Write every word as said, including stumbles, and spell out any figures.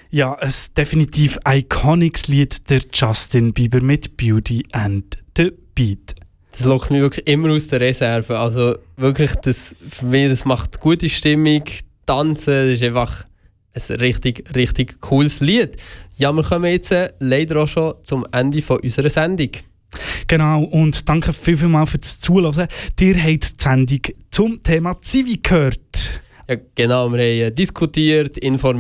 Ja, ein definitiv iconics Lied, der Justin Bieber mit Beauty and the Beat. Das lockt mich wirklich immer aus der Reserve. Also wirklich, das, für mich, das macht gute Stimmung. Tanzen, das ist einfach ein richtig, richtig cooles Lied. Ja, wir kommen jetzt äh, leider auch schon zum Ende von unserer Sendung. Genau, und danke viel, viel mal fürs Zuhören. Ihr habt die Sendung zum Thema Zivi gehört. Ja, genau, wir haben äh, diskutiert, informiert.